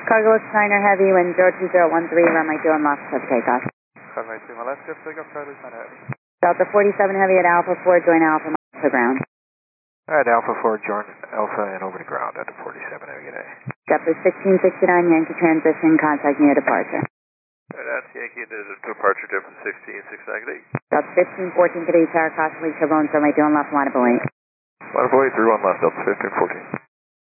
Cargo Niner Heavy, wind 02013, runway 2 left, clear for takeoff. Runway 2 left, clear for takeoff, Cargo Niner Heavy. Delta 47 Heavy at Alpha 4, join Alpha, to ground. Alright, Alpha 4, join Alpha and over to ground at the 47 Heavy, good day. Delta 1669, Yankee transition, contact near departure. That's Yankee, there's a departure dip of 1669, good day. Delta 1514, good day, tower, caution, leak turbulence, runway 2 left, line of away. Line of away, 31 left, Delta 1514.